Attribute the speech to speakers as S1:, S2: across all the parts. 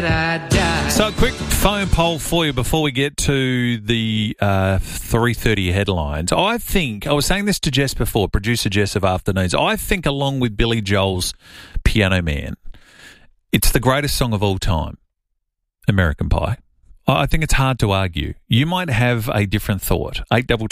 S1: So a quick phone poll for you before we get to the 3:30 headlines. I was saying this to Jess before, producer Jess of Afternoons, I think along with Billy Joel's Piano Man, it's the greatest song of all time, American Pie. I think it's hard to argue. You might have a different thought.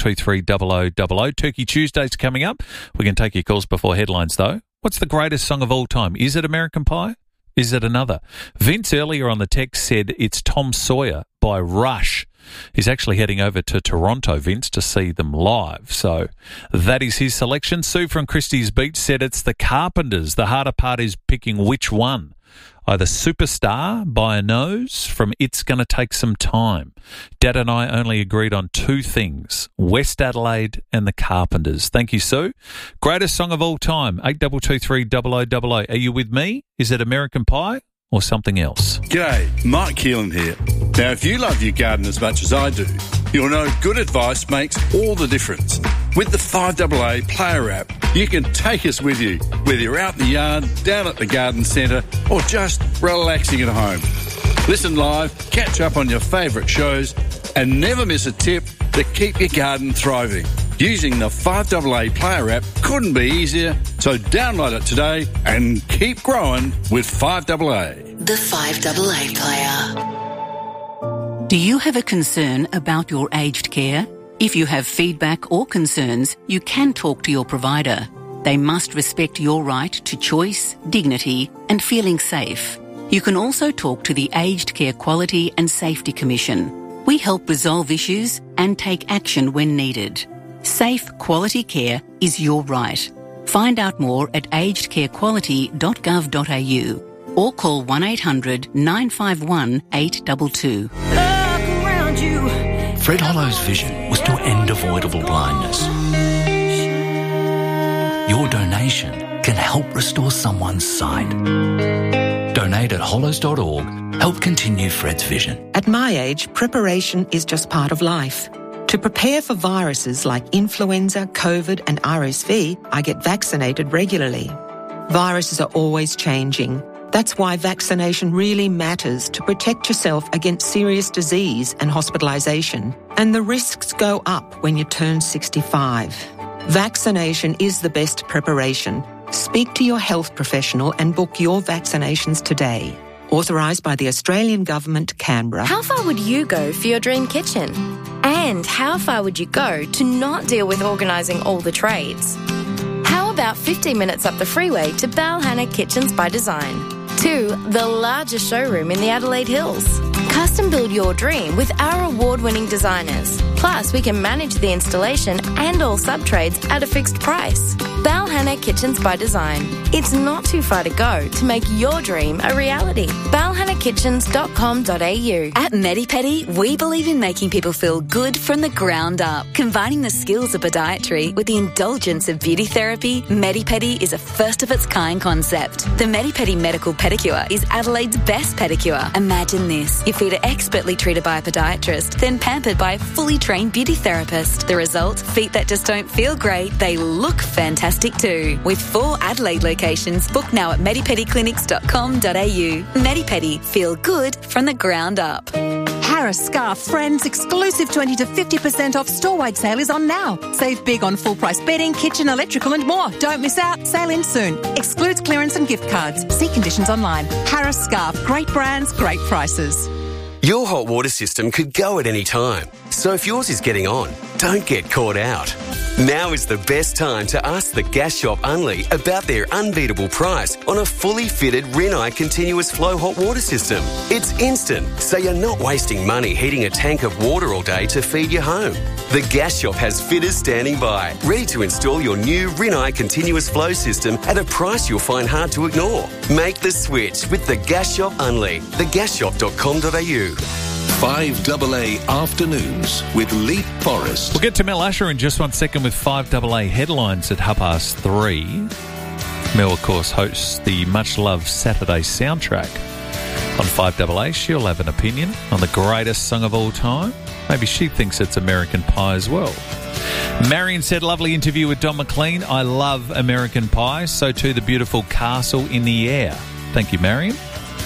S1: 8223 Turkey Tuesday's coming up. We can take your calls before headlines, though. What's the greatest song of all time? Is it American Pie? Is it another? Vince earlier on the text said it's Tom Sawyer by Rush. He's actually heading over to Toronto, Vince, to see them live. So that is his selection. Sue from Christie's Beach said it's the Carpenters. The harder part is picking which one. Either Superstar by a Nose from It's Gonna Take Some Time. Dad and I only agreed on two things, West Adelaide and the Carpenters. Thank you, Sue. Greatest song of all time, 8223 Are you with me? Is it American Pie or something else?
S2: G'day, Mike Keelan here. Now, if you love your garden as much as I do, you'll know good advice makes all the difference. With the 5AA Player app, you can take us with you, whether you're out in the yard, down at the garden centre, or just relaxing at home. Listen live, catch up on your favourite shows, and never miss a tip to keep your garden thriving. Using the 5AA Player app couldn't be easier, so download it today and keep growing with 5AA.
S3: The 5AA Player.
S4: Do you have a concern about your aged care? If you have feedback or concerns, you can talk to your provider. They must respect your right to choice, dignity, and feeling safe. You can also talk to the Aged Care Quality and Safety Commission. We help resolve issues and take action when needed. Safe, quality care is your right. Find out more at agedcarequality.gov.au or call 1800 951 822.
S5: Look around you.
S6: Fred Hollow's vision was to end avoidable blindness. Your donation can help restore someone's sight. Donate at hollows.org. Help continue Fred's vision.
S7: At my age, preparation is just part of life. To prepare for viruses like influenza, COVID and RSV, I get vaccinated regularly. Viruses are always changing. That's why vaccination really matters to protect yourself against serious disease and hospitalisation. And the risks go up when you turn 65. Vaccination is the best preparation. Speak to your health professional and book your vaccinations today. Authorised by the Australian Government, Canberra.
S8: How far would you go for your dream kitchen? And how far would you go to not deal with organising all the trades? How about 15 minutes up the freeway to Balhanna Kitchens by Design? 2, the largest showroom in the Adelaide Hills. Custom build your dream with our award-winning designers. Plus, we can manage the installation and all sub-trades at a fixed price. Balhanna Kitchens by Design. It's not too far to go to make your dream a reality. balhannakitchens.com.au.
S9: At MediPedi, we believe in making people feel good from the ground up. Combining the skills of podiatry with the indulgence of beauty therapy, MediPedi is a first-of-its-kind concept. The MediPedi Medical Pedicure is Adelaide's best pedicure. Imagine this. Your feet are expertly treated by a podiatrist, then pampered by a fully trained beauty therapist. The result? Feet that just don't feel great, they look fantastic too. With 4 Adelaide locations, book now at medipediclinics.com.au. MediPedi, feel good from the ground up.
S10: Harris Scarf Friends exclusive 20 to 50% off store-wide sale is on now. Save big on full-price bedding, kitchen, electrical and more. Don't miss out. Sale ends soon. Excludes clearance and gift cards. See conditions online. Harris Scarf. Great brands, great prices.
S11: Your hot water system could go at any time. So if yours is getting on, don't get caught out. Now is the best time to ask the Gas Shop Unley about their unbeatable price on a fully fitted Rinnai continuous flow hot water system. It's instant, so you're not wasting money heating a tank of water all day to feed your home. The Gas Shop has fitters standing by, ready to install your new Rinnai continuous flow system at a price you'll find hard to ignore. Make the switch with the Gas Shop Unley, thegasshop.com.au.
S12: 5AA Afternoons with Lee Forrest.
S1: We'll get to Mel Asher in just 1 second with 5AA headlines at 3:30. Mel, of course, hosts the much-loved Saturday soundtrack on 5AA. She'll have an opinion on the greatest song of all time. Maybe she thinks it's American Pie as well. Marion said, lovely interview with Don McLean. I love American Pie. So too the beautiful Castle in the Air. Thank you, Marion.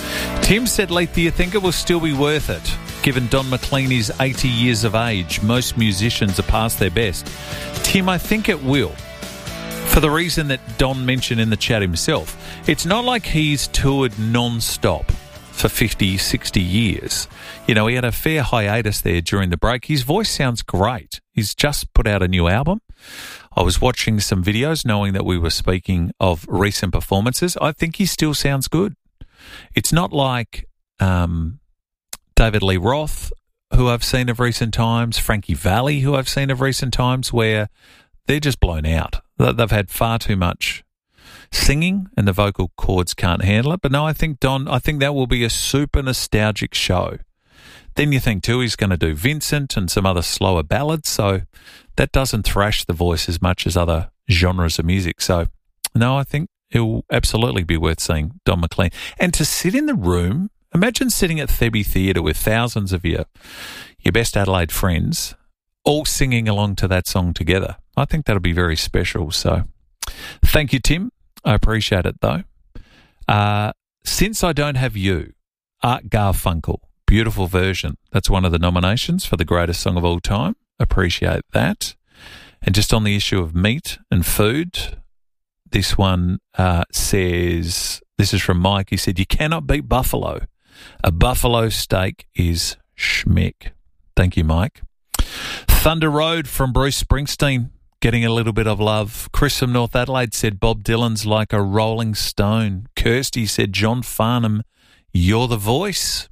S1: Tim said, Leith, do you think it will still be worth it, given Don McLean is 80 years of age? Most musicians are past their best. Tim, I think it will, for the reason that Don mentioned in the chat himself. It's not like he's toured non-stop for 50, 60 years. You know, he had a fair hiatus there during the break. His voice sounds great. He's just put out a new album. I was watching some videos knowing that we were speaking of recent performances. I think he still sounds good. It's not like David Lee Roth, who I've seen of recent times, Frankie Valli, who I've seen of recent times, where they're just blown out. They've had far too much singing and the vocal cords can't handle it. But no, I think that will be a super nostalgic show. Then you think too he's going to do Vincent and some other slower ballads, so that doesn't thrash the voice as much as other genres of music. So no, I think it will absolutely be worth seeing Don McLean. And to sit in the room, imagine sitting at Thebe Theatre with thousands of your best Adelaide friends all singing along to that song together. I think that'll be very special. So thank you, Tim. I appreciate it, though. Since I Don't Have You, Art Garfunkel, beautiful version. That's one of the nominations for the greatest song of all time. Appreciate that. And just on the issue of meat and food, this one says, this is from Mike. He said, you cannot beat buffalo. A buffalo steak is schmick. Thank you, Mike. Thunder Road from Bruce Springsteen, getting a little bit of love. Chris from North Adelaide said Bob Dylan's like a rolling stone. Kirsty said John Farnham, you're the voice.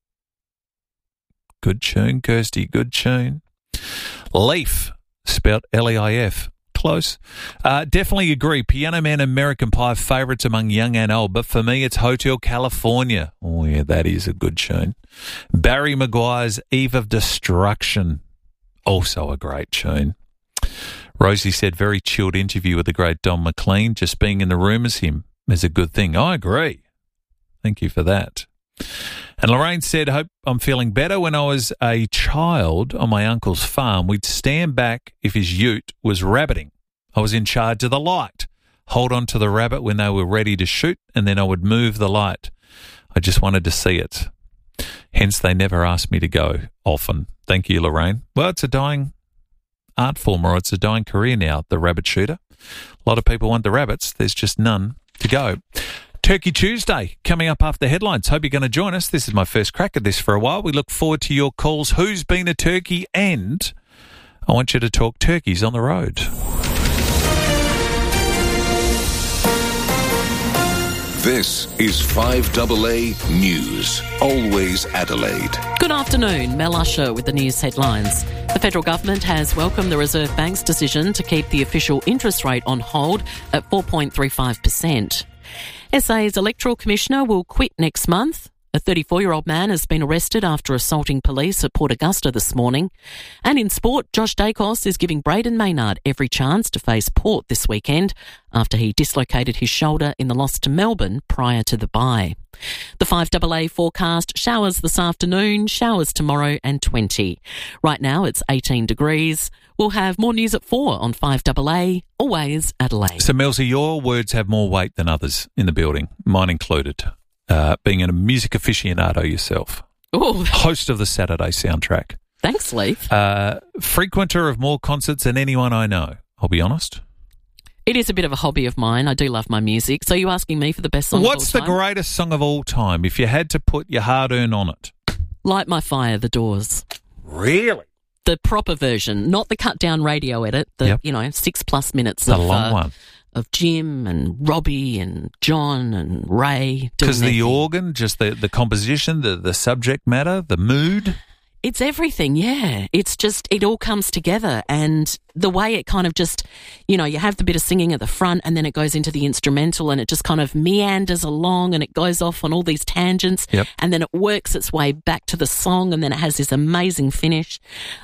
S1: Good tune, Kirsty, good tune. Leaf, spelled L-E-I-F. Close. Definitely agree. Piano Man, American Pie, favourites among young and old. But for me, it's Hotel California. Oh, yeah, that is a good tune. Barry Maguire's Eve of Destruction. Also a great tune. Rosie said, very chilled interview with the great Don McLean. Just being in the room as him is a good thing. I agree. Thank you for that. And Lorraine said, hope I'm feeling better. When I was a child on my uncle's farm, we'd stand back if his ute was rabbiting. I was in charge of the light. Hold on to the rabbit when they were ready to shoot, and then I would move the light. I just wanted to see it. Hence, they never asked me to go often. Thank you, Lorraine. Well, it's a dying art form, or it's a dying career now, the rabbit shooter. A lot of people want the rabbits. There's just none to go. Turkey Tuesday coming up after the headlines. Hope you're going to join us. This is my first crack at this for a while. We look forward to your calls. Who's been a turkey? And I want you to talk turkeys on the road.
S12: This is 5AA News. Always Adelaide.
S13: Good afternoon. Mel Usher with the news headlines. The federal government has welcomed the Reserve Bank's decision to keep the official interest rate on hold at 4.35%. SA's electoral commissioner will quit next month. A 34-year-old man has been arrested after assaulting police at Port Augusta this morning. And in sport, Josh Dacos is giving Braden Maynard every chance to face Port this weekend after he dislocated his shoulder in the loss to Melbourne prior to the bye. The 5AA forecast: showers this afternoon, showers tomorrow and 20. Right now it's 18 degrees. We'll have more news at 4 on 5AA, always Adelaide.
S1: So, Melzy, your words have more weight than others in the building, mine included. Being a music aficionado yourself.
S13: Ooh.
S1: Host of the Saturday soundtrack.
S13: Thanks, Leith.
S1: Frequenter of more concerts than anyone I know, I'll be honest.
S13: It is a bit of a hobby of mine. I do love my music. So you asking me for the best song of all time?
S1: What's the greatest song of all time if you had to put your hard-earned on it?
S13: Light My Fire, The Doors.
S1: Really?
S13: The proper version, not the cut-down radio edit, the 6+ minutes
S1: the long one.
S13: Of Jim and Robbie and John and Ray.
S1: Because the organ, just the composition, the subject matter, the mood.
S13: It's everything, yeah. It's just, it all comes together, and the way it kind of just, you have the bit of singing at the front and then it goes into the instrumental and it just kind of meanders along and it goes off on all these tangents.
S1: Yep.
S13: And then it works its way back to the song and then it has this amazing finish.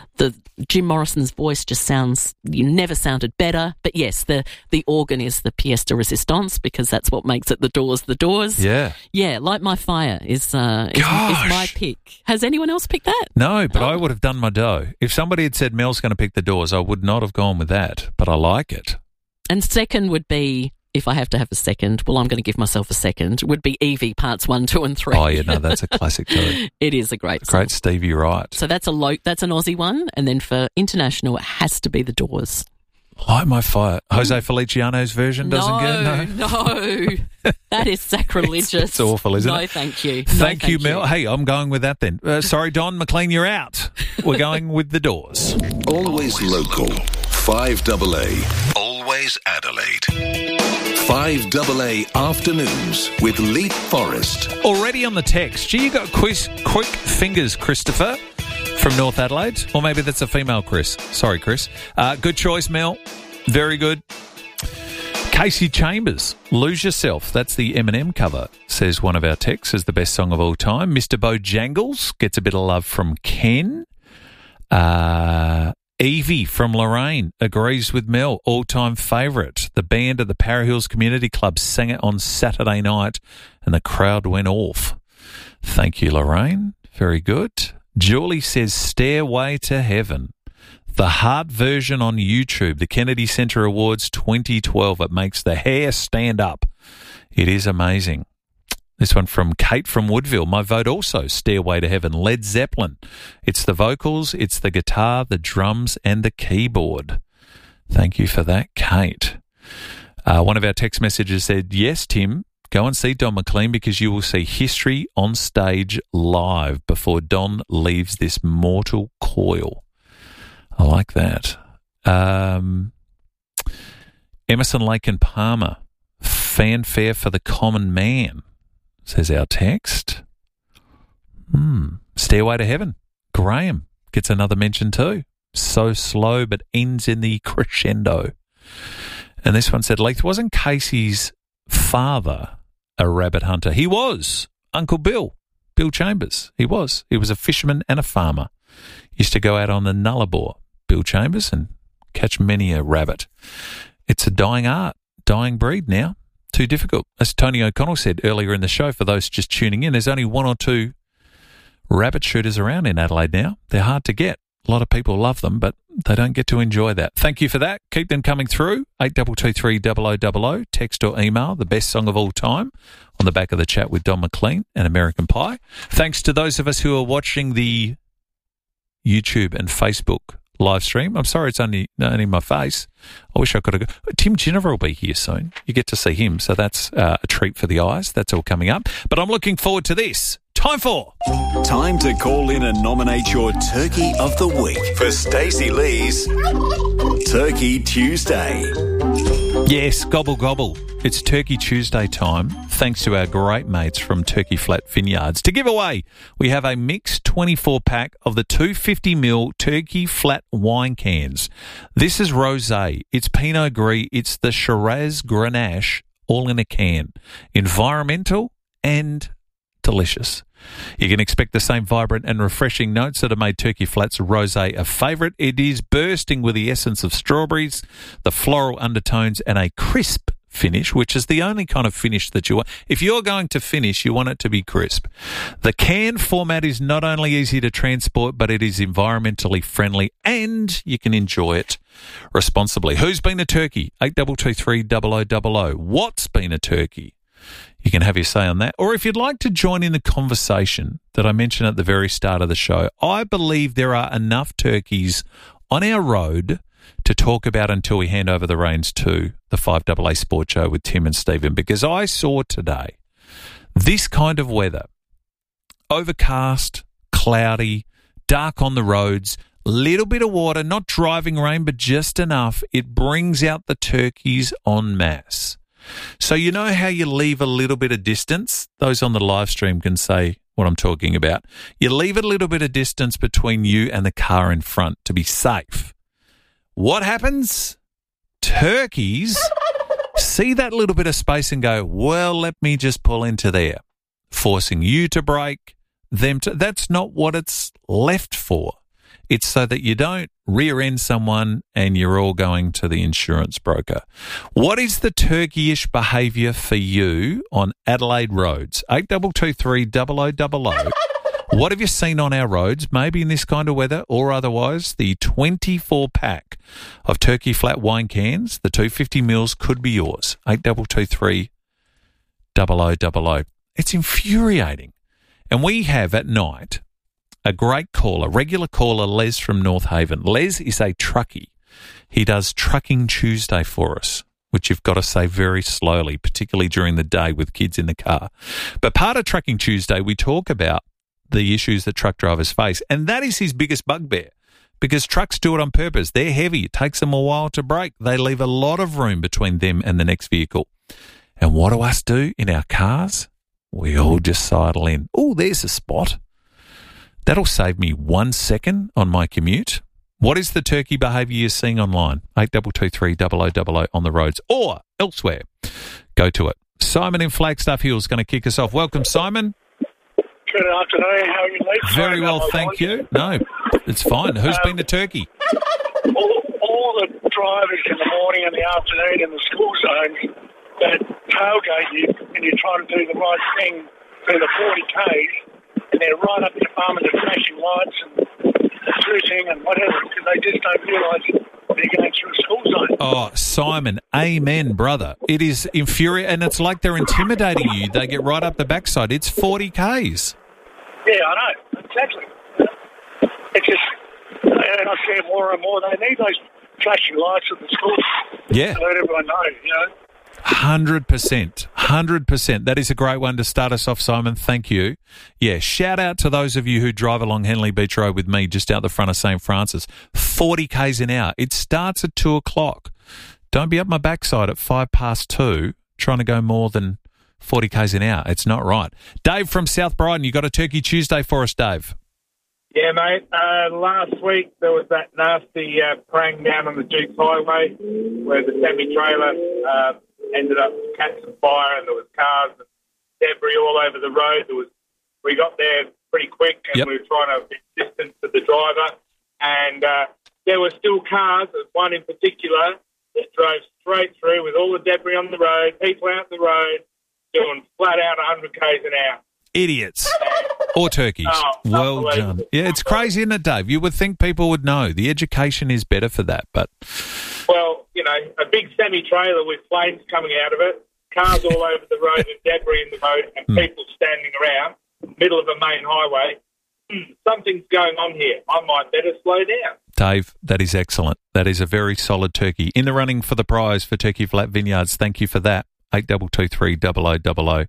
S13: Jim Morrison's voice just sounds, never sounded better. But yes, the organ is the pièce de résistance because that's what makes it The Doors, The Doors.
S1: Yeah.
S13: Yeah, Light My Fire is my pick. Has anyone else picked that?
S1: No, but I would have done my dough. If somebody had said Mel's going to pick The Doors, I would not have gone with that. But I like it.
S13: And second would be if I have to have a second, well, I'm going to give myself a second, would be Evie Parts 1, 2 and 3.
S1: Oh, yeah, no, that's a classic too.
S13: It is a great song.
S1: Great Stevie Wright.
S13: So that's that's an Aussie one. And then for international, it has to be The Doors.
S1: Light My Fire. Jose Feliciano's version doesn't get it?
S13: No. That is sacrilegious.
S1: It's awful, isn't it?
S13: No, thank you.
S1: Thank you, Mel. Hey, I'm going with that then. Sorry, Don McLean, you're out. We're going with The Doors.
S12: Always local. 5AA. Always Adelaide. 5AA Afternoons with Leap Forest.
S1: Already on the text. Gee, you got quick fingers, Christopher, from North Adelaide. Or maybe that's a female Chris. Sorry, Chris. Good choice, Mel. Very good. Casey Chambers, Lose Yourself. That's the Eminem cover, says one of our texts, is the best song of all time. Mr. Bojangles gets a bit of love from Ken. Evie from Lorraine agrees with Mel, all-time favourite. The band at the Para Hills Community Club sang it on Saturday night and the crowd went off. Thank you, Lorraine. Very good. Julie says Stairway to Heaven. The Heart version on YouTube, the Kennedy Center Awards 2012. It makes the hair stand up. It is amazing. This one from Kate from Woodville. My vote also, Stairway to Heaven, Led Zeppelin. It's the vocals, it's the guitar, the drums, and the keyboard. Thank you for that, Kate. One of our text messages said, yes, Tim, go and see Don McLean because you will see history on stage live before Don leaves this mortal coil. I like that. Emerson, Lake and Palmer, Fanfare for the Common Man, says our text. Stairway to Heaven. Graham gets another mention too. So slow but ends in the crescendo. And this one said, Leith, wasn't Casey's father a rabbit hunter? He was. Uncle Bill Chambers. He was. He was a fisherman and a farmer. Used to go out on the Nullarbor, Bill Chambers, and catch many a rabbit. It's a dying art, dying breed now. Too difficult. As Tony O'Connell said earlier in the show, for those just tuning in, there's only one or two rabbit shooters around in Adelaide now. They're hard to get. A lot of people love them, but they don't get to enjoy that. Thank you for that. Keep them coming through. 8223 0000, text or email, the best song of all time, on the back of the chat with Don McLean and American Pie. Thanks to those of us who are watching the YouTube and Facebook live stream. I'm sorry it's only my face. I wish I could have. Tim Ginniver will be here soon. You get to see him, so that's a treat for the eyes. That's all coming up. But I'm looking forward to this. Time to call in and nominate your Turkey of the Week for Stacey Lee's Turkey Tuesday. Yes, gobble gobble. It's Turkey Tuesday time, thanks to our great mates from Turkey Flat Vineyards. To give away, we have a mixed 24-pack of the 250ml Turkey Flat wine cans. This is rosé, it's Pinot Gris, it's the Shiraz Grenache, all in a can. Environmental and delicious. You can expect the same vibrant and refreshing notes that have made Turkey Flat's rosé a favourite. It is bursting with the essence of strawberries, the floral undertones, and a crisp finish, which is the only kind of finish that you want. If you're going to finish, you want it to be crisp. The can format is not only easy to transport, but it is environmentally friendly and you can enjoy it responsibly. Who's been a turkey? 8223 0000. What's been a turkey? You can have your say on that. Or if you'd like to join in the conversation that I mentioned at the very start of the show, I believe there are enough turkeys on our road to talk about until we hand over the reins to the 5AA Sport Show with Tim and Stephen, because I saw today this kind of weather, overcast, cloudy, dark on the roads, little bit of water, not driving rain, but just enough. It brings out the turkeys en masse. So you know how you leave a little bit of distance? Those on the live stream can say what I'm talking about. You leave a little bit of distance between you and the car in front to be safe. What happens? Turkeys see that little bit of space and go, well, let me just pull into there, forcing you to brake, them to. That's not what it's left for. It's so that you don't rear-end someone and you're all going to the insurance broker. What is the turkey-ish behaviour for you on Adelaide roads? 8223 0000. What have you seen on our roads, maybe in this kind of weather or otherwise? The 24-pack of Turkey Flat wine cans, the 250 mils, could be yours. 8223 0000. It's infuriating. And we have at night a great caller, regular caller, Les from North Haven. Les is a truckie. He does Trucking Tuesday for us, which you've got to say very slowly, particularly during the day with kids in the car. But part of Trucking Tuesday, we talk about the issues that truck drivers face, and that is his biggest bugbear, because trucks do it on purpose. They're heavy. It takes them a while to brake. They leave a lot of room between them and the next vehicle. And what do us do in our cars? We all just sidle in. Oh, there's a spot. That'll save me 1 second on my commute. What is the turkey behaviour you're seeing online? 8223 0000 on the roads or elsewhere. Go to it. Simon in Flagstaff Hill is going to kick us off. Welcome, Simon.
S14: Good afternoon. How are you, Lee?
S1: Very well, thank you. No, it's fine. Who's been to Turkey?
S14: All the drivers in the morning and the afternoon in the school zones that tailgate you and you're trying to do the right thing through the 40Ks, and they're right up your bum and they're flashing lights and shooting and whatever, because they just don't realise they're going through a school zone.
S1: Oh, Simon, amen, brother. It is infuriating, and it's like they're intimidating you. They get right up the backside. It's 40Ks.
S14: Yeah, I know. Exactly. It's just, and I see it more and more. They need those flashing lights at the schools.
S1: Yeah.
S14: To let everyone know, you know.
S1: 100%. 100%. That is a great one to start us off, Simon. Thank you. Yeah, shout out to those of you who drive along Henley Beach Road with me just out the front of St. Francis. 40 Ks an hour. It starts at 2 o'clock. Don't be up my backside at 2:05 trying to go more than 40 Ks an hour. It's not right. Dave from South Bryden, you got a Turkey Tuesday for us, Dave.
S15: Yeah, mate. Last week there was that nasty prang down on the Dukes Highway where the semi-trailer ended up catching fire and there was cars and debris all over the road. We got there pretty quick and we were trying to distance to the driver, and there were still cars, one in particular, that drove straight through with all the debris on the road, people out the road, doing flat out 100 Ks an hour.
S1: Idiots. Or turkeys.
S15: Oh,
S1: well done. Yeah, it's crazy, isn't it, Dave? You would think people would know. The education is better for that, but...
S15: Well, you know, a big semi-trailer with flames coming out of it, cars all over the road and debris in the road, and people standing around, middle of a main highway. Something's going on here. I might better slow down.
S1: Dave, that is excellent. That is a very solid turkey. In the running for the prize for Turkey Flat Vineyards. Thank you for that. 8223 0000.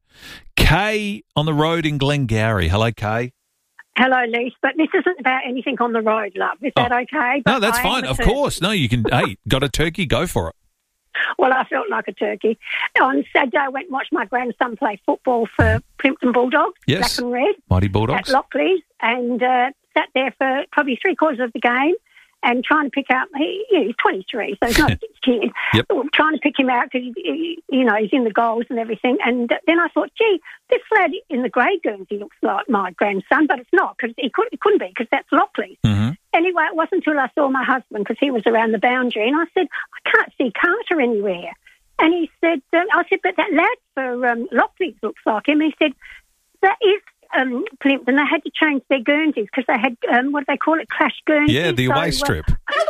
S1: Kay on the road in Glengarry. Hello, Kay.
S16: Hello, Lise, but this isn't about anything on the road, love. Is that okay?
S1: No, that's fine. Of course. No, you can. Hey, got a turkey? Go for it.
S16: Well, I felt like a turkey. On Saturday, I went and watched my grandson play football for Plimpton Bulldogs,
S1: yes.
S16: Black and Red.
S1: Mighty Bulldogs.
S16: At Lockley's, and sat there for probably 3/4 of the game and trying to pick out, he's 23, so he's not a kid.
S1: Yep.
S16: Trying to pick him out because, he's in the goals and everything. And then I thought, gee, this lad in the grey Guernsey looks like my grandson, but it's not, because it couldn't be, because that's Lockley's.
S1: Mm-hmm.
S16: Anyway, it wasn't until I saw my husband, because he was around the boundary, and I said, I can't see Carter anywhere. And he said, I said, but that lad for Lockley's looks like him. He said, that is Plimpton. They had to change their Guernseys because they had, what do they call it, Clash Guernsey.
S1: Yeah, the away strip.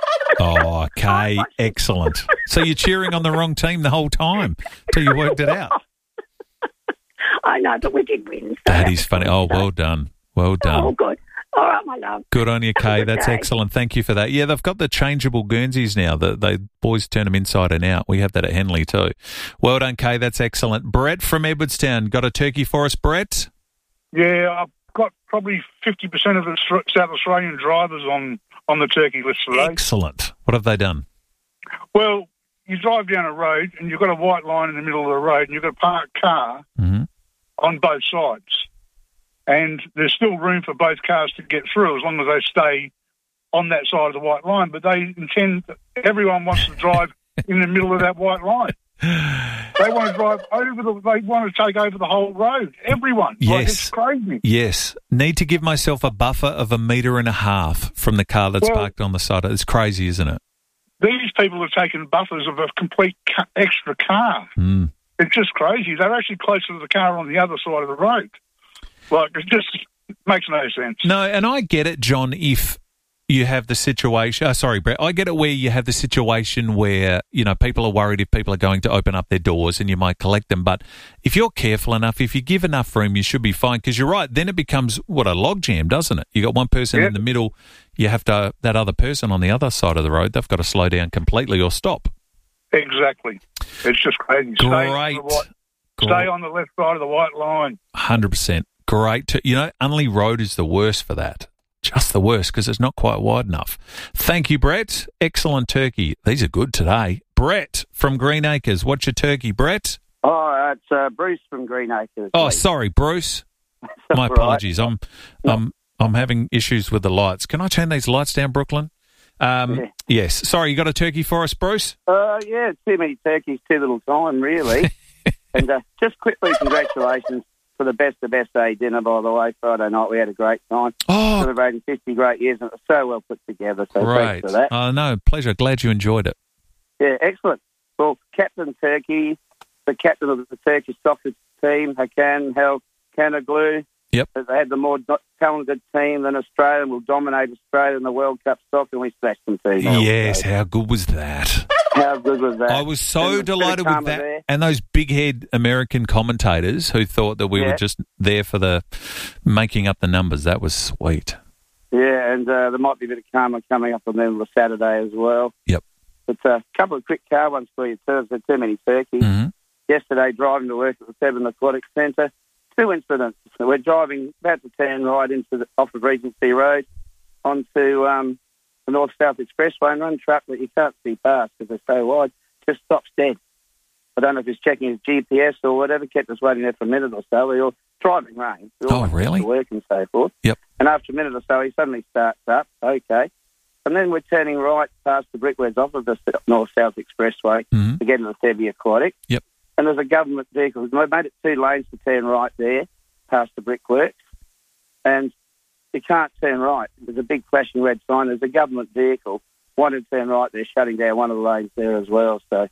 S1: Oh, Kay, excellent. So you're cheering on the wrong team the whole time till you worked it out.
S16: I know, but we did win. So
S1: that is funny. Oh, well done. Well done.
S16: Oh, good. All right, my love.
S1: Good on you, Kay. That's
S16: day.
S1: excellent. Thank you for that. Yeah, they've got the changeable Guernseys now. The boys turn them inside and out. We have that at Henley too. Well done, Kay. That's excellent. Brett from Edwardstown. Got a turkey for us, Brett?
S17: Yeah, I've got probably 50% of the South Australian drivers on the turkey list today.
S1: Excellent. What have they done?
S17: Well, you drive down a road and you've got a white line in the middle of the road and you've got a parked car on both sides. And there's still room for both cars to get through as long as they stay on that side of the white line. But everyone wants to drive in the middle of that white line. They want to drive they want to take over the whole road. Everyone.
S1: Yes.
S17: Like, it's crazy.
S1: Yes. Need to give myself a buffer of 1.5 meters from the car that's parked on the side. It's crazy, isn't it?
S17: These people are taking buffers of a complete extra car. It's just crazy. They're actually closer to the car on the other side of the road. Like, it's just Makes no sense.
S1: No, and I get it, John, if you have the situation... sorry, Brett. I get it where you have the situation where, people are worried if people are going to open up their doors and you might collect them. But if you're careful enough, if you give enough room, you should be fine. Because you're right, then it becomes, a logjam, doesn't it? You got one person in the middle, you have to... That other person on the other side of the road, they've got to slow down completely or stop.
S17: Exactly. It's just crazy.
S1: Great.
S17: Stay on the left side of the white line.
S1: 100%. Great. Unley Road is the worst for that. Just the worst because it's not quite wide enough. Thank you, Brett. Excellent turkey. These are good today. Brett from Green Acres. What's your turkey, Brett?
S18: Oh, it's Bruce from Green Acres.
S1: Oh, sorry, Bruce. My apologies. I'm having issues with the lights. Can I turn these lights down, Brooklyn? Yes. Sorry, you got a turkey for us, Bruce?
S18: Yeah, too many turkeys, too little time, really. And just quickly, congratulations for the best of best day dinner, by the way. Friday night, we had a great time. Celebrating 50 great years, and it was so well put together. So thanks for that.
S1: Oh, no, pleasure. Glad you enjoyed it.
S18: Yeah, excellent. Well, Captain Turkey, the captain of the Turkish soccer team, Hakan Kanaglu.
S1: Yep.
S18: They had the more talented team than Australia and will dominate Australia in the World Cup soccer, and we smashed them 2-0.
S1: Yes, how good was that?
S18: How good was that?
S1: I was so delighted with that. There. And those big-head American commentators who thought that we were just there for the making up the numbers. That was sweet.
S18: Yeah, and there might be a bit of karma coming up on them on Saturday as well.
S1: Yep.
S18: But a couple of quick car ones for you, too. There's too many turkeys.
S1: Mm-hmm.
S18: Yesterday, driving to work at the Seven Aquatic Centre, 2 incidents. So we're driving about to turn right off of Regency Road onto the North-South Expressway, and one truck that you can't see past because they're so wide just stops dead. I don't know if he's checking his GPS or whatever, kept us waiting there for a minute or so. We were driving rain.
S1: Oh, really?
S18: To work and so forth.
S1: Yep.
S18: And after a minute or so, he suddenly starts up. Okay. And then we're turning right past the brickworks off of the North-South Expressway to get into the Sevi Aquatic.
S1: Yep.
S18: And there's a government vehicle. We made it 2 lanes to turn right there past the brickworks. And you can't turn right. There's a big flashing red sign. There's a government vehicle wanting to turn right. They're shutting down one of the lanes there as well. So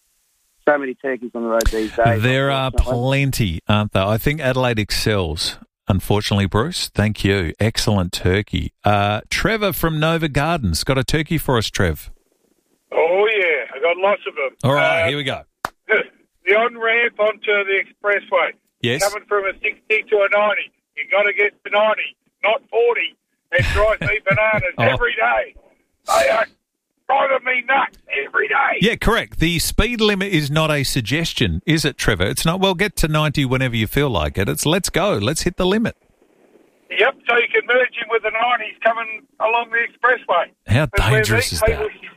S18: many turkeys on the road these days.
S1: There are plenty, aren't there? I think Adelaide excels, unfortunately, Bruce. Thank you. Excellent turkey. Trevor from Nova Gardens. Got a turkey for us, Trev?
S14: Oh, yeah. I got lots of them.
S1: All right, here we go.
S14: The on-ramp onto the expressway.
S1: Yes.
S14: Coming from a 60 to a 90. You got to get to 90, not 40. It drives me bananas every day. They are driving me nuts every day.
S1: Yeah, correct. The speed limit is not a suggestion, is it, Trevor? It's not, well, get to 90 whenever you feel like it. It's let's go. Let's hit the limit.
S14: Yep, so you can merge in with the 90s coming along the expressway.
S1: How dangerous is that?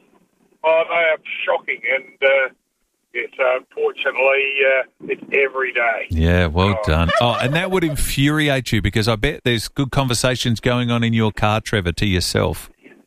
S14: Oh, they are shocking, and yes, unfortunately, it's every day.
S1: Yeah, well done. Oh, and that would infuriate you because I bet there's good conversations going on in your car, Trevor, to yourself.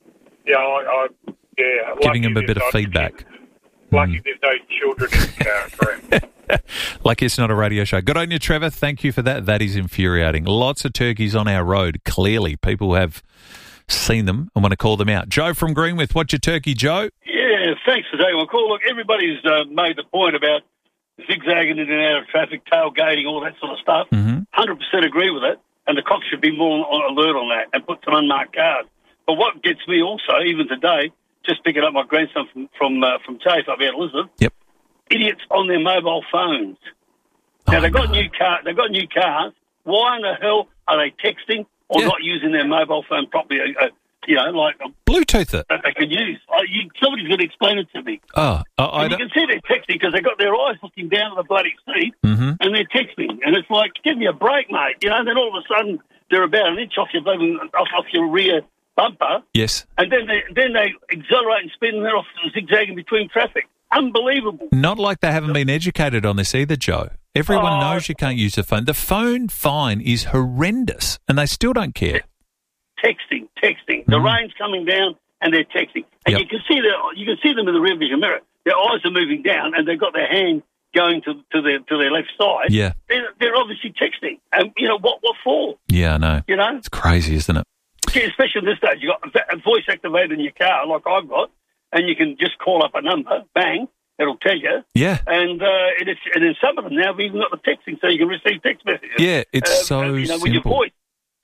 S14: Yeah,
S1: giving him a bit of feedback.
S14: Lucky there's no children in the car, correct?
S1: Like it's not a radio show. Good on you, Trevor. Thank you for that. That is infuriating. Lots of turkeys on our road. Clearly, people have seen them and want to call them out. Joe from Greenwith, what's your turkey, Joe?
S19: Yeah, thanks for taking my call. Look, everybody's made the point about zigzagging in and out of traffic, tailgating, all that sort of stuff. 100% agree with it, and the cops should be more on alert on that and put some unmarked cars. But what gets me also, even today, just picking up my grandson from TAFE up here, Elizabeth.
S1: Yep.
S19: Idiots on their mobile phones. Now they've got new cars. Why in the hell are they texting or not using their mobile phone properly? Like
S1: Bluetooth it.
S19: That they can use. Somebody's going to explain it to me.
S1: Oh,
S19: and you can see they're texting because they've got their eyes looking down at the bloody seat, and they're texting. And it's like, give me a break, mate. And then all of a sudden they're about an inch off your rear bumper.
S1: Yes.
S19: And then they accelerate and spin, and they're off zigzagging between traffic. Unbelievable.
S1: Not like they haven't been educated on this either, Joe. Everyone knows you can't use the phone. The phone fine is horrendous, and they still don't care.
S19: Texting. The rain's coming down, and they're texting. And you can see them in the rear vision mirror. Their eyes are moving down, and they've got their hand going to their left side.
S1: Yeah.
S19: They're obviously texting. And, what for?
S1: Yeah, I know. It's crazy, isn't it?
S19: Yeah, especially in this stage. You've got a voice activated in your car, like I've got, and you can just call up a number, bang, it'll tell you.
S1: Yeah.
S19: And in some of them now, we've even got the texting, so you can receive text messages.
S1: Yeah, it's so
S19: with your
S1: simple.
S19: voice.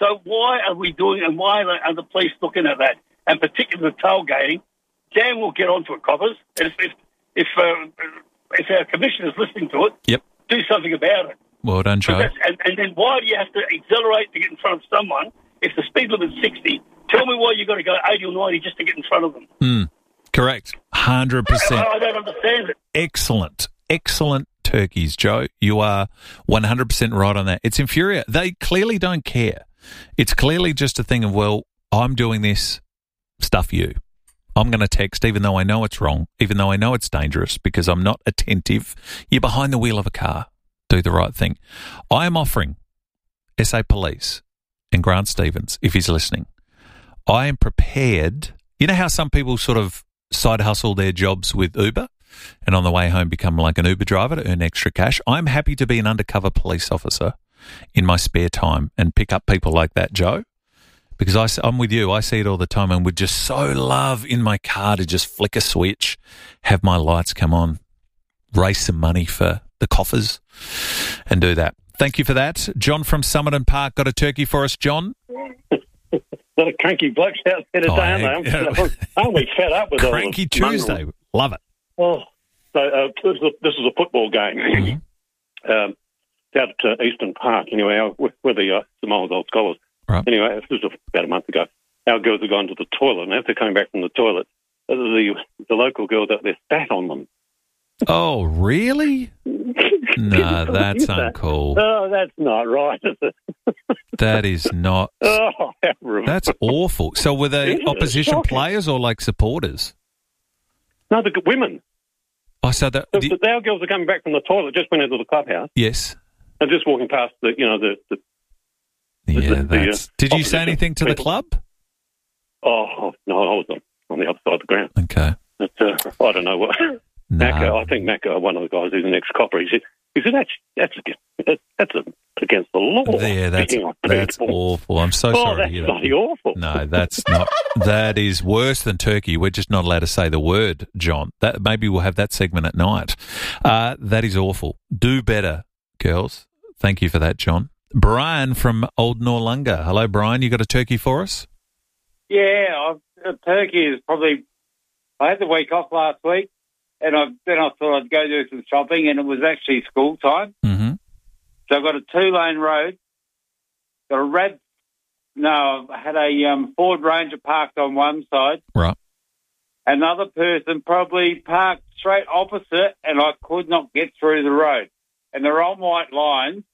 S19: So why are we doing, and why are the police looking at that? And particularly the tailgating, Dan will get onto it, coppers. And if our commissioner's listening to it, do something about it.
S1: Well done, Joe.
S19: And then why do you have to accelerate to get in front of someone if the speed limit's 60? Tell me why you've got to go 80 or 90 just to get in front of them.
S1: Correct. 100%.
S19: I don't understand it.
S1: Excellent turkeys, Joe. You are 100% right on that. It's infuriating. They clearly don't care. It's clearly just a thing of, well, I'm doing this, stuff you. I'm going to text even though I know it's wrong, even though I know it's dangerous because I'm not attentive. You're behind the wheel of a car. Do the right thing. I am offering SA Police and Grant Stevens, if he's listening, I am prepared. You know how some people sort of side hustle their jobs with Uber and on the way home become like an Uber driver to earn extra cash? I'm happy to be an undercover police officer in my spare time and pick up people like that, Joe, because I'm with you. I see it all the time and would just so love in my car to just flick a switch, have my lights come on, raise some money for the coffers and do that. Thank you for that. John from Somerton Park got a turkey for us, John.
S20: What a cranky blokes out there today, aren't they? Aren't we fed up with all
S1: Cranky Tuesday. Love it.
S20: Oh, so this is a football game. Out at Eastern Park, anyway, where the old scholars.
S1: Right.
S20: Anyway, this was about a month ago. Our girls have gone to the toilet, and after coming back from the toilet, the local girls out there spat on them.
S1: Oh, really? No, that's uncool.
S20: Oh, that's not right, is it?
S1: That is not.
S20: Oh,
S1: that's awful. So were they opposition players or like supporters?
S20: No, the women.
S1: Oh, so
S20: our girls are coming back from the toilet, just went into the clubhouse.
S1: Yes.
S20: And just walking past the
S1: Did you say anything to the club?
S20: Oh, no, I was on the other side of the ground.
S1: Okay.
S20: But, I don't know what.
S1: No.
S20: Macca, I think Macca, one of the guys who's an ex-copper, he said that's against the law.
S1: Yeah, that's awful. I'm so sorry to hear that.
S20: That's bloody awful.
S1: No, that's not. That is worse than turkey. We're just not allowed to say the word, John. Maybe we'll have that segment at night. That is awful. Do better, girls. Thank you for that, John. Brian from Old Noarlunga. Hello, Brian. You got a turkey for us?
S21: Yeah, a turkey is probably. I had the week off last week. And then I thought I'd go do some shopping, and it was actually school time.
S1: Mm-hmm.
S21: So I've got a 2-lane road. I had a Ford Ranger parked on one side.
S1: Right.
S21: Another person probably parked straight opposite, and I could not get through the road. And they're on white lines,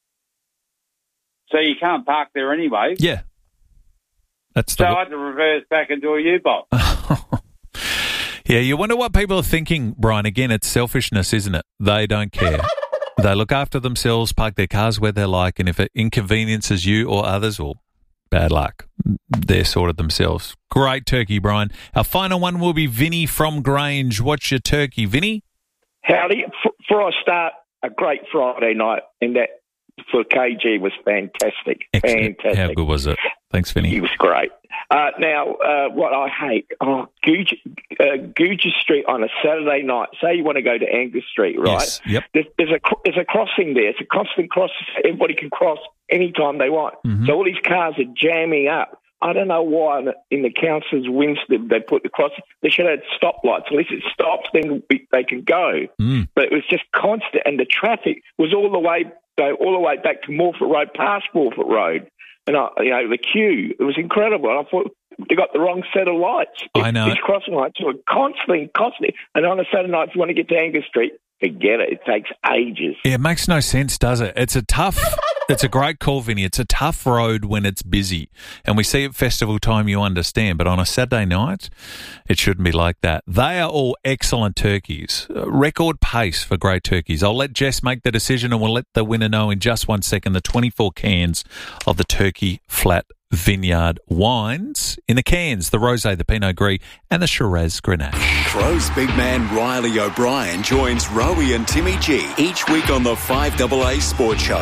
S21: so you can't park there anyway.
S1: Yeah. I
S21: had to reverse back and do a U-box.
S1: Yeah, you wonder what people are thinking, Brian. Again, it's selfishness, isn't it? They don't care. They look after themselves, park their cars where they like, and if it inconveniences you or others, well, bad luck. They're sorted themselves. Great turkey, Brian. Our final one will be Vinny from Grange. What's your turkey, Vinny?
S22: Howdy. Before I start, a great Friday night in that for KG was fantastic.
S1: Excellent.
S22: Fantastic.
S1: How good was it? Thanks, Vinny.
S22: He was great. Now, what I hate, Guja Street on a Saturday night. Say you want to go to Angus Street, right?
S1: Yes. Yep.
S22: There's a crossing there. It's a constant cross. Everybody can cross anytime they want.
S1: Mm-hmm.
S22: So all these cars are jamming up. I don't know why in the council's Winston they put the crossing. They should have stoplights. At least it stops, then they can go. But it was just constant, and the traffic was all the way back to Morford Road, past Morford Road. And, the queue, it was incredible. I thought they got the wrong set of lights.
S1: I know.
S22: These crossing lights were constantly. And on a Saturday night, if you want to get to Angus Street, forget it. It takes ages.
S1: Yeah, it makes no sense, does it? It's a great call, Vinny. It's a tough road when it's busy. And we see at festival time, you understand. But on a Saturday night, it shouldn't be like that. They are all excellent turkeys. Record pace for great turkeys. I'll let Jess make the decision and we'll let the winner know in just 1 second. The 24 cans of the Turkey Flat Vineyard wines in the cans, the Rosé, the Pinot Gris and the Shiraz Grenache.
S23: Crow's big man Riley O'Brien joins Rowie and Timmy G each week on the 5AA Sports Show.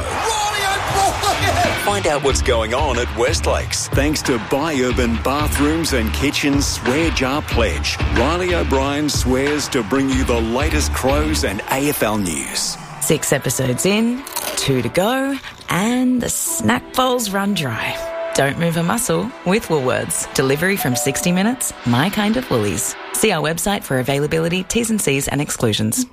S23: Find out what's going on at Westlakes. Thanks to Buy Urban Bathrooms and Kitchens Swear Jar Pledge. Riley O'Brien swears to bring you the latest Crows and AFL news.
S24: 6 episodes in, 2 to go, and the snack bowls run dry.
S2: Don't move a muscle with Woolworths. Delivery from 60 minutes, my kind of Woolies. See our website for availability, T's and C's and exclusions.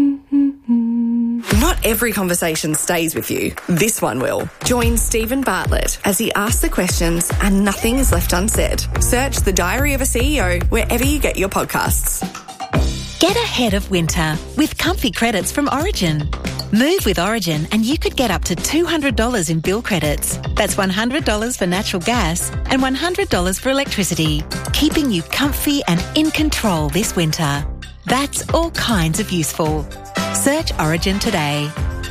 S3: Not every conversation stays with you. This one will. Join Stephen Bartlett as he asks the questions and nothing is left unsaid. Search The Diary of a CEO wherever you get your podcasts.
S4: Get ahead of winter with comfy credits from Origin. Move with Origin and you could get up to $200 in bill credits. That's $100 for natural gas and $100 for electricity, keeping you comfy and in control this winter. That's all kinds of useful. Search Origin today.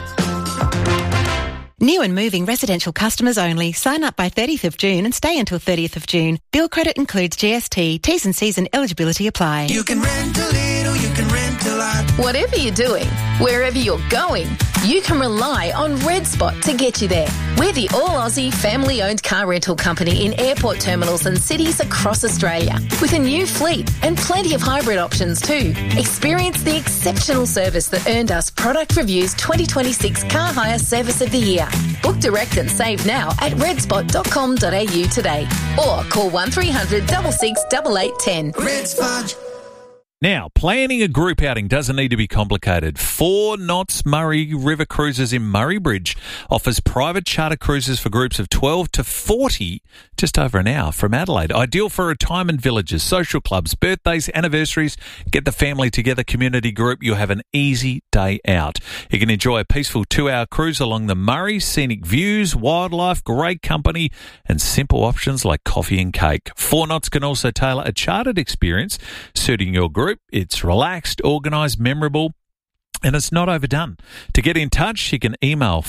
S4: New and moving residential customers only. Sign up by 30th of June and stay until 30th of June. Bill credit includes GST. T's and C's and eligibility apply.
S5: You can rent a little, you can rent a lot.
S24: Whatever you're doing, wherever you're going, you can rely on Red Spot to get you there. We're the all-Aussie family-owned car rental company in airport terminals and cities across Australia, with a new fleet and plenty of hybrid options too. Experience the exceptional service that earned us Product Review's 2026 Car Hire Service of the Year. Book direct and save now at redspot.com.au today, or call 1300 66 8810.
S5: Red Spot.
S1: Now, planning a group outing doesn't need to be complicated. 4 Knots Murray River Cruises in Murray Bridge offers private charter cruises for groups of 12 to 40, just over an hour from Adelaide. Ideal for retirement villages, social clubs, birthdays, anniversaries. Get the family together community group. You'll have an easy day out. You can enjoy a peaceful 2-hour cruise along the Murray, scenic views, wildlife, great company, and simple options like coffee and cake. 4 Knots can also tailor a chartered experience suiting your group. It's relaxed, organised, memorable, and it's not overdone. To get in touch, you can email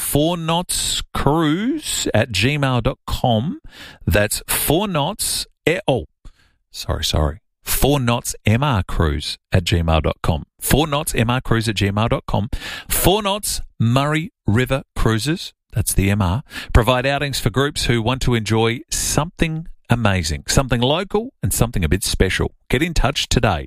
S1: 4knotscruise@gmail.com. That's 4knots, 4knotsmrcruise@gmail.com. 4knotsmrcruise@gmail.com. 4 Knots Murray River Cruises, that's the MR, provide outings for groups who want to enjoy something amazing, something local and something a bit special. Get in touch today.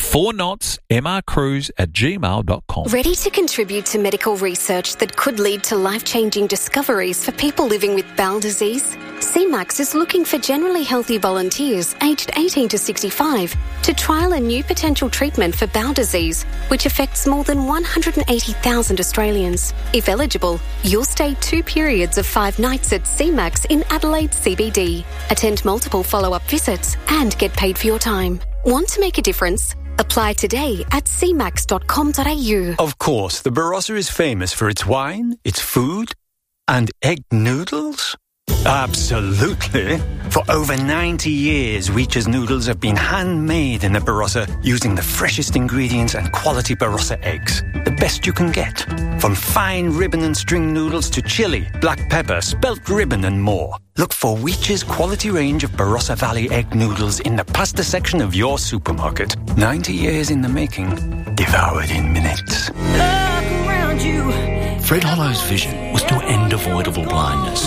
S1: 4knotsmrcruise@gmail.com.
S25: Ready to contribute to medical research that could lead to life-changing discoveries for people living with bowel disease? CMAX is looking for generally healthy volunteers aged 18 to 65 to trial a new potential treatment for bowel disease, which affects more than 180,000 Australians. If eligible, you'll stay 2 periods of 5 nights at CMAX in Adelaide CBD, attend multiple follow-up visits and get paid for your time. Want to make a difference? Apply today at cmax.com.au.
S26: Of course, the Barossa is famous for its wine, its food, and egg noodles. Absolutely. For over 90 years, Weech's noodles have been handmade in the Barossa using the freshest ingredients and quality Barossa eggs. The best you can get. From fine ribbon and string noodles to chili, black pepper, spelt ribbon and more. Look for Weech's quality range of Barossa Valley egg noodles in the pasta section of your supermarket. 90 years in the making, devoured in minutes.
S5: Look around you.
S6: Fred Hollow's vision was to end avoidable blindness.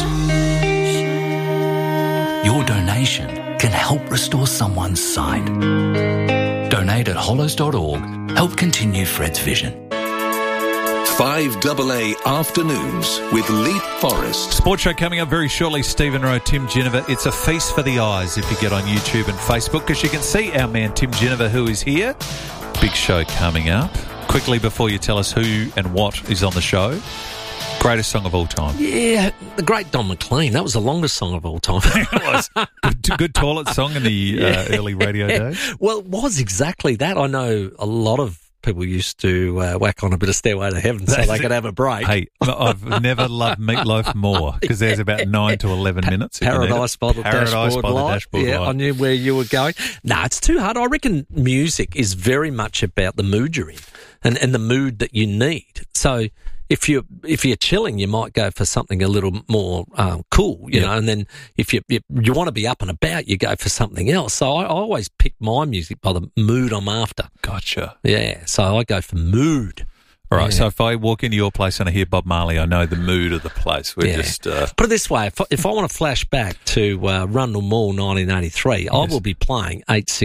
S6: Your donation can help restore someone's sight. Donate at hollows.org. Help continue Fred's vision.
S12: 5AA Afternoons with Leap Forrest.
S1: Sports show coming up very shortly. Stephen Rowe, Tim Ginniver. It's a feast for the eyes if you get on YouTube and Facebook, because you can see our man Tim Ginniver, who is here. Big show coming up. Quickly, before you tell us who and what is on the show, greatest song of all time.
S27: Yeah, the great Don McLean. That was the longest song of all time.
S1: It was. Good toilet song in the early radio days.
S27: Well, it was exactly that. I know a lot of people used to whack on a bit of Stairway to Heaven so they could have a break.
S1: Hey, I've never loved Meatloaf more, because there's about 9 to 11 minutes.
S27: Paradise by the Dashboard Light. Yeah, I knew where you were going. No, it's too hard. I reckon music is very much about the mood you're in and the mood that you need. So if you're chilling, you might go for something a little more cool, you know. And then if you want to be up and about, you go for something else. So I always pick my music by the mood I'm after.
S1: Gotcha.
S27: Yeah, so I go for mood.
S1: All right, so if I walk into your place and I hear Bob Marley, I know the mood of the place. We're just
S27: put it this way: if I want to flash back to Rundle Mall 1983, I will be playing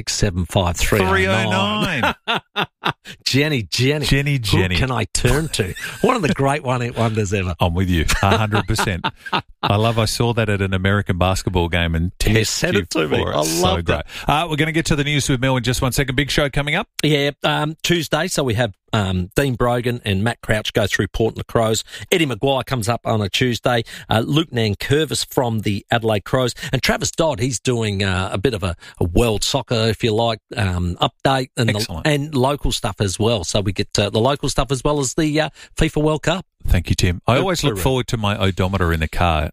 S27: 8675309. Jenny. Who can I turn to? One of the great one-hit wonders ever.
S1: I'm with you, 100%. I saw that at an American basketball game and
S27: sent it to me. I love
S1: that. We're going to get to the news with Mel in just 1 second. Big show coming up.
S27: Yeah, Tuesday. So we have Dean Brogan and Matt Crouch go through Port and the Crows. Eddie Maguire comes up on a Tuesday. Luke Nankervis from the Adelaide Crows. And Travis Dodd, he's doing a bit of a world soccer, if you like, update and local stuff as well. So we get the local stuff as well as the FIFA World Cup.
S1: Thank you, Tim. I always look forward to my odometer in the car,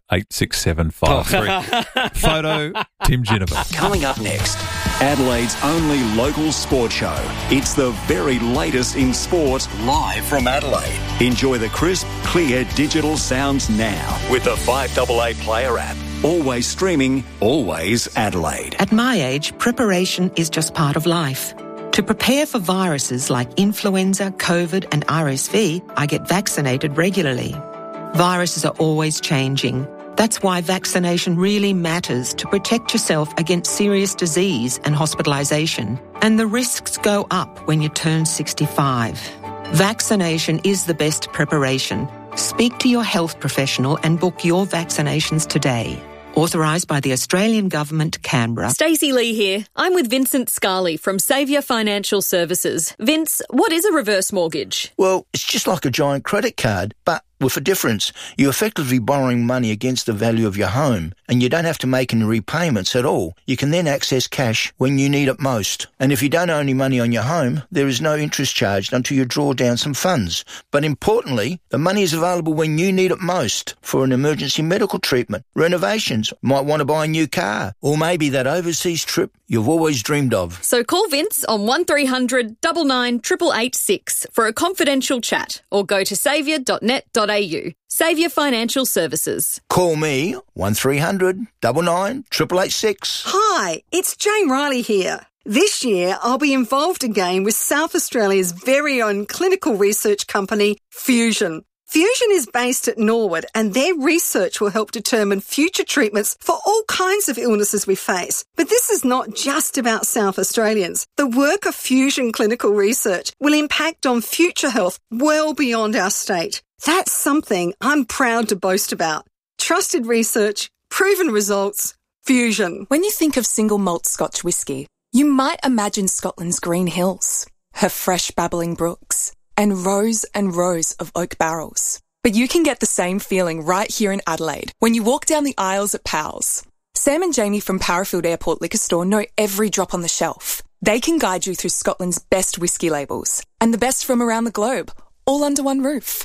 S1: 86753. Photo, Tim Ginnivan.
S23: Coming up next, Adelaide's only local sport show. It's the very latest in sport, live from Adelaide. Enjoy the crisp, clear digital sounds now with the 5AA Player app. Always streaming, always Adelaide.
S7: At my age, preparation is just part of life. To prepare for viruses like influenza, COVID and RSV, I get vaccinated regularly. Viruses are always changing. That's why vaccination really matters to protect yourself against serious disease and hospitalisation. And the risks go up when you turn 65. Vaccination is the best preparation. Speak to your health professional and book your vaccinations today. Authorised by the Australian Government, Canberra.
S8: Stacey Lee here. I'm with Vincent Scarley from Saviour Financial Services. Vince, what is a reverse mortgage?
S9: Well, it's just like a giant credit card, but with a difference. You're effectively borrowing money against the value of your home, and you don't have to make any repayments at all. You can then access cash when you need it most. And if you don't owe any money on your home, there is no interest charged until you draw down some funds. But importantly, the money is available when you need it most for an emergency medical treatment, renovations, might want to buy a new car, or maybe that overseas trip you've always dreamed of.
S8: So call Vince on 1300 99 888 for a confidential chat, or go to saviour.net.au. Saviour Financial Services.
S9: Call me 1300 99 888.
S10: Hi, it's Jane Riley here. This year, I'll be involved again with South Australia's very own clinical research company, Fusion. Fusion is based at Norwood, and their research will help determine future treatments for all kinds of illnesses we face. But this is not just about South Australians. The work of Fusion Clinical Research will impact on future health well beyond our state. That's something I'm proud to boast about. Trusted research, proven results, Fusion.
S11: When you think of single malt Scotch whisky, you might imagine Scotland's green hills, her fresh babbling brooks, and rows of oak barrels. But you can get the same feeling right here in Adelaide when you walk down the aisles at Powell's. Sam and Jamie from Parafield Airport Liquor Store know every drop on the shelf. They can guide you through Scotland's best whisky labels and the best from around the globe, all under one roof.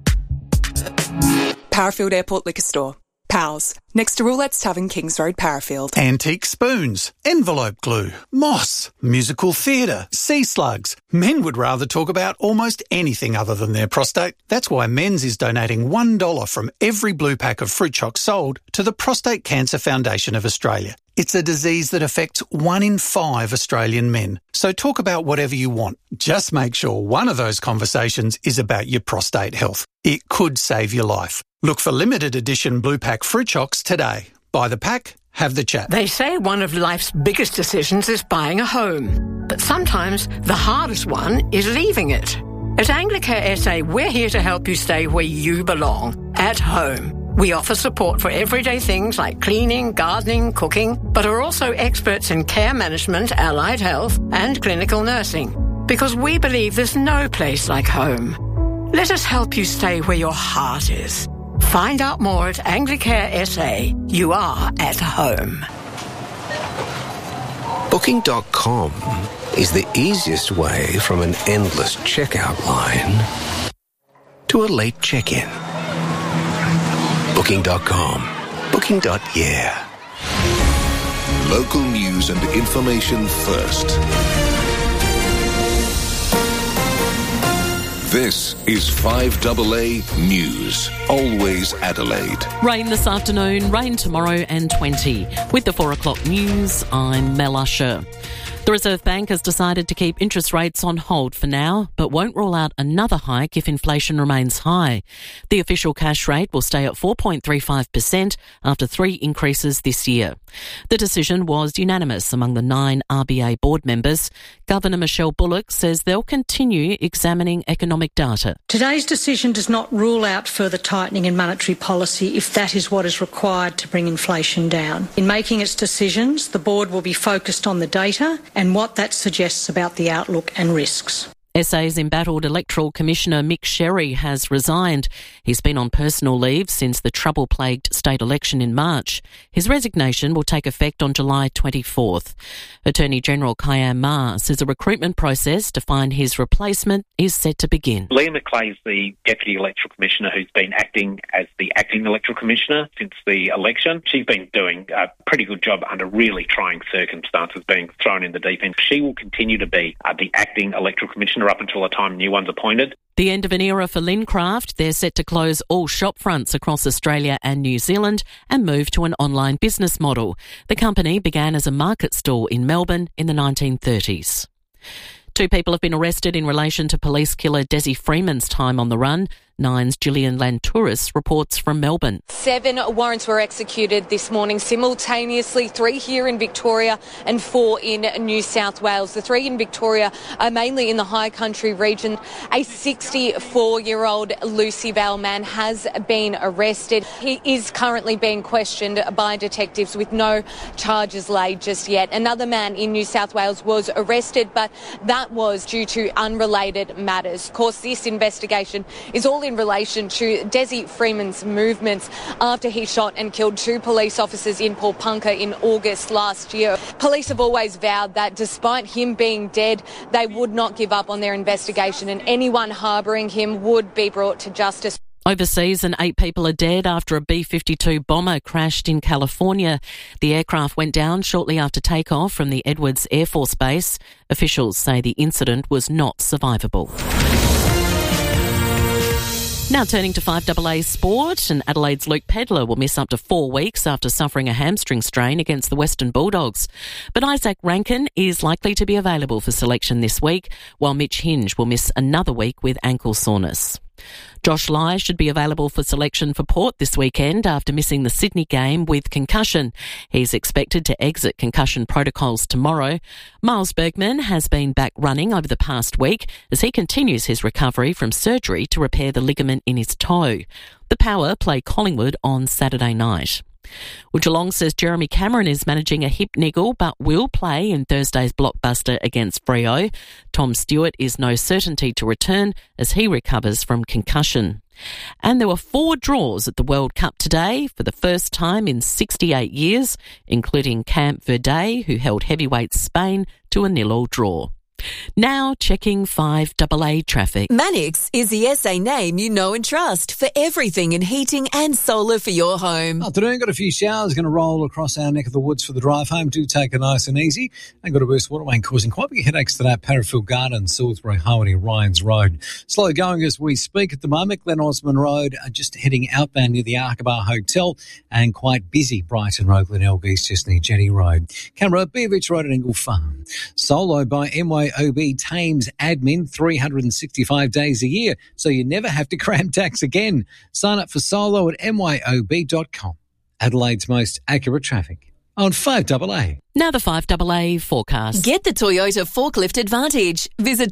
S11: Parafield Airport Liquor Store. Powell's, next to Roulette's Tavern, Kings Road, Parafield.
S13: Antique spoons, envelope glue, moss, musical theatre, sea slugs. Men would rather talk about almost anything other than their prostate. That's why Men's is donating $1 from every blue pack of fruit chocs sold to the Prostate Cancer Foundation of Australia. It's a disease that affects 1 in 5 Australian men. So talk about whatever you want. Just make sure one of those conversations is about your prostate health. It could save your life. Look for limited edition Blue Pack Fruit Chocs today. Buy the pack, have the chat.
S15: They say one of life's biggest decisions is buying a home. But sometimes the hardest one is leaving it. At Anglicare SA, we're here to help you stay where you belong, at home. We offer support for everyday things like cleaning, gardening, cooking, but are also experts in care management, allied health, and clinical nursing. Because we believe there's no place like home. Let us help you stay where your heart is. Find out more at Anglicare SA. You are at home.
S28: Booking.com is the easiest way from an endless checkout line to a late check-in. Booking.com. Booking.yeah.
S12: Local news and information first. This is 5AA News. Always Adelaide.
S29: Rain this afternoon, rain tomorrow and 20. With the 4 o'clock news, I'm Mel Usher.
S14: The Reserve Bank has decided to keep interest rates on hold for now, but won't rule out another hike if inflation remains high. The official cash rate will stay at 4.35% after 3 increases this year. The decision was unanimous among the 9 RBA board members. Governor Michelle Bullock says they'll continue examining economic data.
S16: Today's decision does not rule out further tightening in monetary policy if that is what is required to bring inflation down. In making its decisions, the board will be focused on the data and what that suggests about the outlook and risks.
S14: SA's embattled Electoral Commissioner Mick Sherry has resigned. He's been on personal leave since the trouble-plagued state election in March. His resignation will take effect on July 24th. Attorney General Kayam Ma says a recruitment process to find his replacement is set to begin.
S17: Leah McClay is the Deputy Electoral Commissioner who's been acting as the Acting Electoral Commissioner since the election. She's been doing a pretty good job under really trying circumstances, being thrown in the deep end. She will continue to be the Acting Electoral Commissioner up until the time a new one's appointed.
S14: The end of an era for Lincraft. They're set to close all shop fronts across Australia and New Zealand and move to an online business model. The company began as a market stall in Melbourne in the 1930s. 2 people have been arrested in relation to police killer Desi Freeman's time on the run. Nine's Gillian Lantouris reports from Melbourne.
S18: 7 warrants were executed this morning simultaneously, 3 here in Victoria and 4 in New South Wales. The 3 in Victoria are mainly in the high country region. A 64-year-old Lucy Vale man has been arrested. He is currently being questioned by detectives with no charges laid just yet. Another man in New South Wales was arrested, but that was due to unrelated matters. Of course, this investigation is all in relation to Desi Freeman's movements after he shot and killed 2 police officers in Paulpunka in August last year. Police have always vowed that despite him being dead, they would not give up on their investigation and anyone harbouring him would be brought to justice.
S14: Overseas, 8 people are dead after a B-52 bomber crashed in California. The aircraft went down shortly after takeoff from the Edwards Air Force Base. Officials say the incident was not survivable. Now turning to 5AA sport, and Adelaide's Luke Pedlar will miss up to 4 weeks after suffering a hamstring strain against the Western Bulldogs. But Isaac Rankin is likely to be available for selection this week, while Mitch Hinge will miss another week with ankle soreness. Josh Lai should be available for selection for Port this weekend after missing the Sydney game with concussion. He's expected to exit concussion protocols tomorrow. Miles Bergman has been back running over the past week as he continues his recovery from surgery to repair the ligament in his toe. The Power play Collingwood on Saturday night. Well, Geelong says Jeremy Cameron is managing a hip niggle but will play in Thursday's blockbuster against Freo. Tom Stewart is no certainty to return as he recovers from concussion. And there were 4 draws at the World Cup today for the first time in 68 years, including Camp Verde, who held heavyweight Spain to a 0-0 draw. Now checking 5AA traffic.
S19: Manix is the SA name you know and trust for everything in heating and solar for your home.
S20: Afternoon, got a few showers going to roll across our neck of the woods for the drive home. Do take it nice and easy. And got a burst water main causing quite big headaches today at Parafield Gardens, Salisbury, Harmony, Ryans Road. Slow going as we speak at the moment. Glen Osmond Road, just heading outbound near the Arkabar Hotel, and quite busy Brighton Road, Glenelg East, just near Jetty Road. Canberra, Beaverich Road and Ingle Farm. Solo by MYOB Thames Admin, 365 days a year, so you never have to cram tax again. Sign up for Solo at myob.com. Adelaide's most accurate traffic on 5AA.
S14: Now the 5AA forecast.
S19: Get the Toyota Forklift Advantage. Visit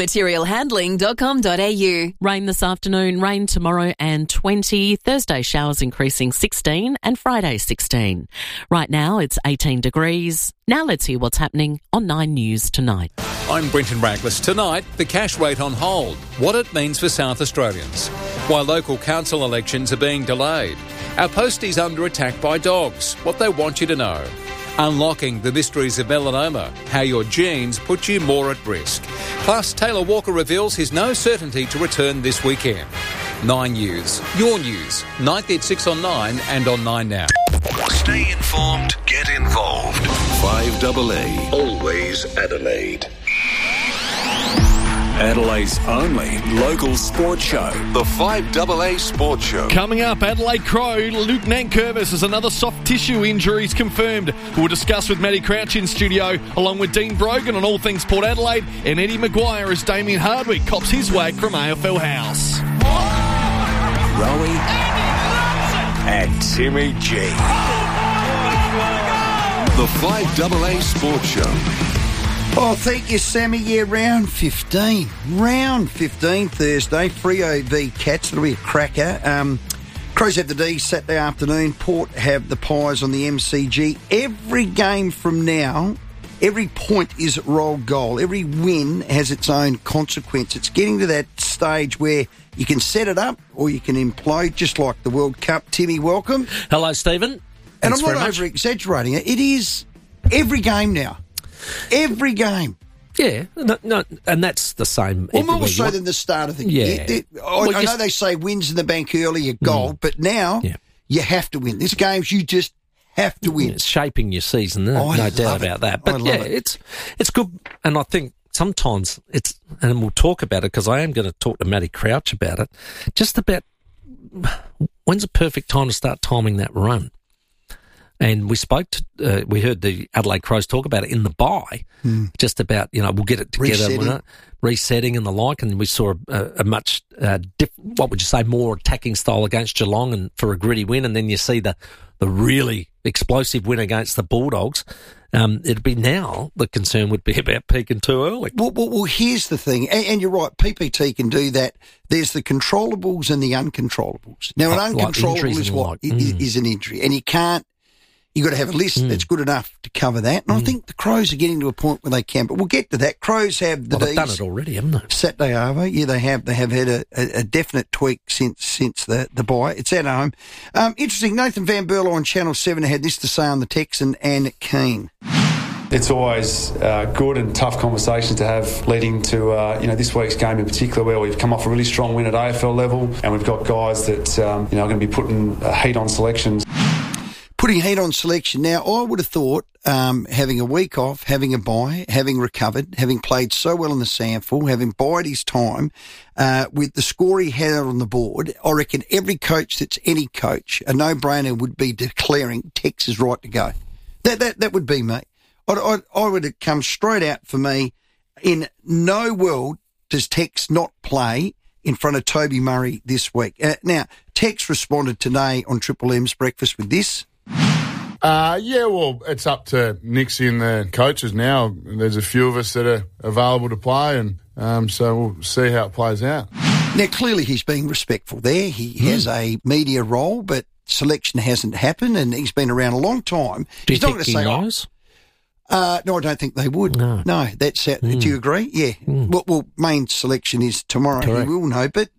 S19: toyotamaterialhandling.com.au.
S14: Rain this afternoon, rain tomorrow and 20. Thursday showers increasing 16 and Friday 16. Right now it's 18 degrees. Now let's hear what's happening on 9 News tonight.
S21: I'm Brenton Raglis. Tonight, the cash rate on hold. What it means for South Australians. While local council elections are being delayed. Our posties under attack by dogs. What they want you to know. Unlocking the mysteries of melanoma, how your genes put you more at risk. Plus, Taylor Walker reveals his no certainty to return this weekend. 9 News, your news, 9th at 6 on 9 and on 9 Now.
S12: Stay informed, get involved. 5AA, always Adelaide.
S23: Adelaide's only local sports show.
S12: The 5AA Sports Show.
S2: Coming up, Adelaide Crow, Luke Nankervis has another soft tissue injuries confirmed. We'll discuss with Matty Crouch in studio, along with Dean Brogan on all things Port Adelaide, and Eddie Maguire as Damien Hardwick cops his wag from AFL House.
S23: Rowie and Timmy G.
S12: The 5AA Sports Show.
S3: Oh, thank you, Sammy. Yeah, round 15. Round 15 Thursday. Freo v Cats. It'll be a cracker. Crows have the D Saturday afternoon. Port have the Pies on the MCG. Every game from now, every point is rolled goal. Every win has its own consequence. It's getting to that stage where you can set it up or you can implode, just like the World Cup. Timmy, welcome.
S27: Hello, Stephen.
S3: And I'm not over-exaggerating it. It is every game now. Every game.
S27: Yeah, no, and that's the same.
S3: Well, more so than the start of the year. I know they say wins in the bank early are gold, but now you have to win. There's games you just have to win.
S27: It's shaping your season, no doubt about that. But it's good, and I think sometimes and we'll talk about it because I am going to talk to Matty Crouch about it, just about when's the perfect time to start timing that run. And we we heard the Adelaide Crows talk about it in the bye, just about, we'll get it together, resetting and the like. And we saw a much, what would you say, more attacking style against Geelong and for a gritty win. And then you see the really explosive win against the Bulldogs. It'd be now the concern would be about peaking too early.
S3: Well, here's the thing, and you're right, PPT can do that. There's the controllables and the uncontrollables. Now, an uncontrollable is what? Is an injury, and you've got to have a list that's good enough to cover that. And I think the Crows are getting to a point where they can. But we'll get to that. Crows have
S27: they've done it already, haven't they?
S3: Saturday Arvo. Yeah, they have. They have had a definite tweak since the bye. It's at home. Interesting. Nathan Van Berlo on Channel 7 had this to say on the Texan and Keane.
S4: It's always good and tough conversation to have leading to this week's game in particular, where we've come off a really strong win at AFL level, and we've got guys that are going to be putting heat on selections.
S3: Putting heat on selection. Now, I would have thought having a week off, having a bye, having recovered, having played so well in the SANFL, having bided his time with the score he had on the board, I reckon every coach that's any coach, a no-brainer would be declaring Tex is right to go. That would be me. I would have come straight out for me. In no world does Tex not play in front of Toby Murray this week. Now, Tex responded today on Triple M's Breakfast with this.
S5: Well, it's up to Nixie and the coaches now. There's a few of us that are available to play, and so we'll see how it plays out.
S3: Now, clearly he's being respectful there. He has a media role, but selection hasn't happened, and he's been around a long time.
S27: Do you think he knows?
S3: No, I don't think they would. No, that's it. Do you agree? Yeah. Well, main selection is tomorrow. Correct. He will know, but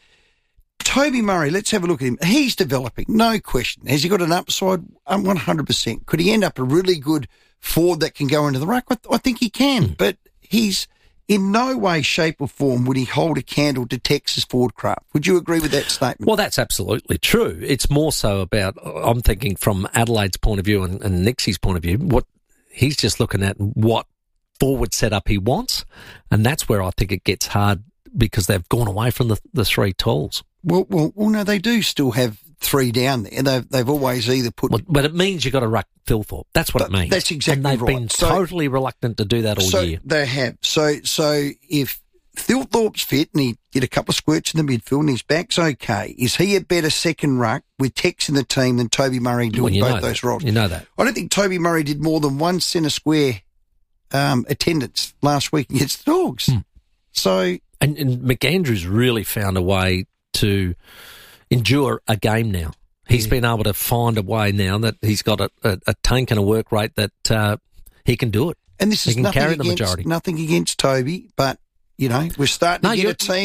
S3: Toby Murray, let's have a look at him. He's developing, no question. Has he got an upside? 100%. Could he end up a really good forward that can go into the ruck? I think he can, but he's in no way, shape or form would he hold a candle to Texas forward craft. Would you agree with that statement?
S27: Well, that's absolutely true. It's more so about, I'm thinking from Adelaide's point of view and Nixie's point of view, what he's just looking at what forward setup he wants, and that's where I think it gets hard because they've gone away from the three tools.
S3: Well, no, they do still have three down there. They've always either put...
S27: But it means you've got to ruck Thilthorpe. That's what it means.
S3: That's exactly right.
S27: And they've been totally reluctant to do that all year.
S3: They have. So if Thilthorpe's fit and he did a couple of squirts in the midfield and his back's okay, is he a better second ruck with Tex in the team than Toby Murray doing both those roles?
S27: You know that.
S3: I don't think Toby Murray did more than one centre square attendance last week against the Dogs. So...
S27: And McAndrews really found a way to endure a game now. He's been able to find a way now that he's got a tank and a work rate that he can do it.
S3: And this is
S27: nothing against
S3: Toby, but, we're starting to get a team